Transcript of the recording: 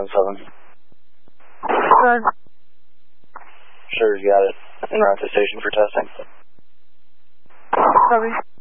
777. Good. Sure, you got it. En route to station for testing. Copy.